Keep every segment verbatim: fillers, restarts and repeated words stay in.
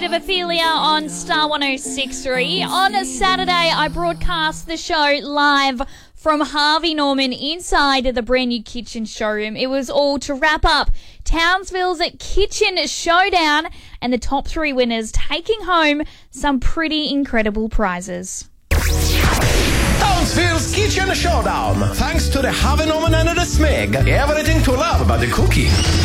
Bit of Ophelia on Star one oh six point three. On a Saturday, I broadcast the show live from Harvey Norman inside the brand new kitchen showroom. It was all to wrap up Townsville's Kitchen Showdown and the top three winners taking home some pretty incredible prizes. Townsville's Kitchen Showdown. Thanks to the Harvey Norman and the Smeg. Everything to love about the cookie.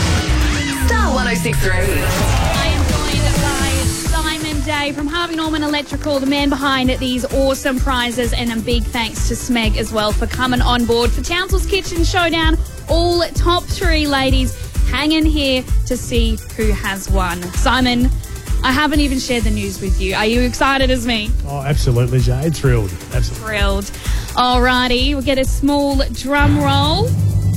Star one oh six point three. I am joined by Simon Day from Harvey Norman Electrical, the man behind these awesome prizes, and a big thanks to Smeg as well for coming on board for Townsville's Kitchen Showdown. All top three ladies hanging here to see who has won. Simon, I haven't even shared the news with you. Are you excited as me? Oh, absolutely, Jade. Thrilled. Absolutely. Thrilled. Alrighty, we'll get a small drum roll.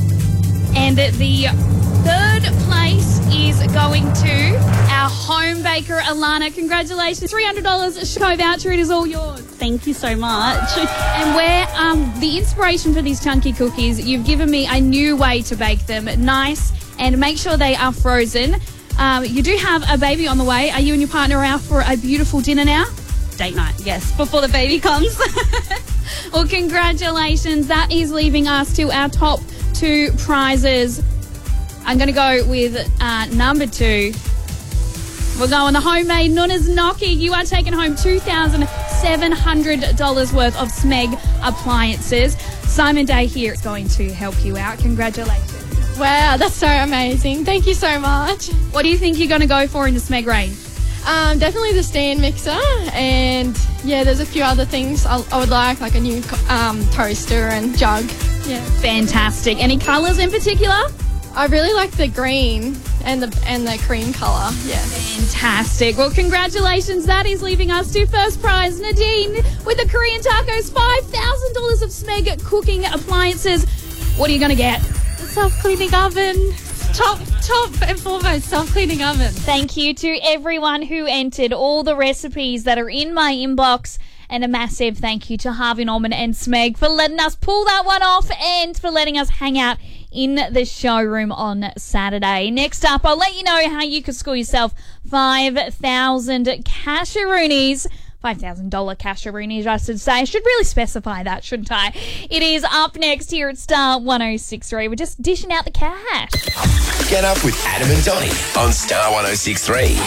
And the third place is going to our home baker, Alana. Congratulations. three hundred dollars Schoko voucher. It is all yours. Thank you so much. And where um, the inspiration for these chunky cookies, you've given me a new way to bake them. Nice, and make sure they are frozen. Um, you do have a baby on the way. Are you and your partner out for a beautiful dinner now? Date night, yes, before the baby comes. Well, congratulations. That is leaving us to our top two prizes. I'm going to go with uh, number two. We're going the homemade Nuna's Gnocchi. You are taking home two thousand seven hundred dollars worth of Smeg appliances. Simon Day here is going to help you out. Congratulations. Wow, that's so amazing. Thank you so much. What do you think you're going to go for in the Smeg range? Um, definitely the stand mixer, and yeah, there's a few other things I, I would like, like a new um, toaster and jug. Yeah, fantastic. Any colours in particular? I really like the green and the and the cream colour. Yeah, fantastic. Well, congratulations. That is leaving us to first prize, Nadine, with the Korean tacos, five thousand dollars of Smeg cooking appliances. What are you going to get? Self-cleaning oven. Top, top and foremost, self-cleaning oven. Thank you to everyone who entered, all the recipes that are in my inbox, and a massive thank you to Harvey Norman and Smeg for letting us pull that one off and for letting us hang out in the showroom on Saturday. Next up, I'll let you know how you could score yourself five thousand casheroonies. five thousand dollars casheroonies, I should say. I should really specify that, shouldn't I? It is up next here at Star one oh six point three. We're just dishing out the cash. Get up with Adam and Donnie on Star one oh six point three.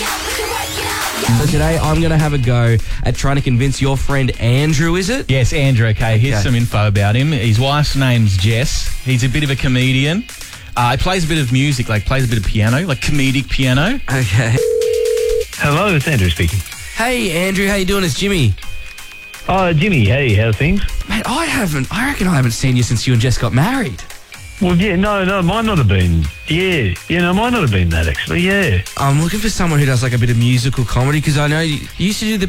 So today I'm going to have a go at trying to convince your friend Andrew, is it? Yes, Andrew, okay. Here's Okay. some info about him. His wife's name's Jess. He's a bit of a comedian. Uh, he plays a bit of music, like plays a bit of piano, like comedic piano. Okay. Hello, it's Andrew speaking. Hey, Andrew, how you doing? It's Jimmy. Oh, Jimmy, hey, how's things? Mate, I haven't, I reckon I haven't seen you since you and Jess got married. Well, yeah, no, no, might not have been. Yeah, yeah, no, might not have been that, actually, yeah. I'm looking for someone who does like a bit of musical comedy because I know you, you used to do the